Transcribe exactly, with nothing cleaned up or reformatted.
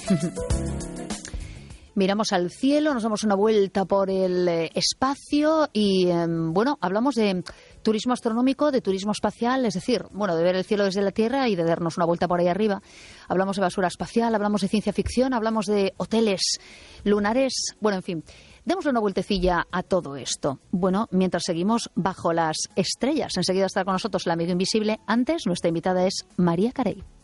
Miramos al cielo, nos damos una vuelta por el eh, espacio y, eh, bueno, hablamos de turismo astronómico, de turismo espacial, es decir, bueno, de ver el cielo desde la Tierra y de darnos una vuelta por ahí arriba. Hablamos de basura espacial, hablamos de ciencia ficción, hablamos de hoteles lunares, bueno, en fin. Démosle una vueltecilla a todo esto. Bueno, mientras seguimos bajo las estrellas. Enseguida estará con nosotros la amiga invisible. Antes, nuestra invitada es María Carey.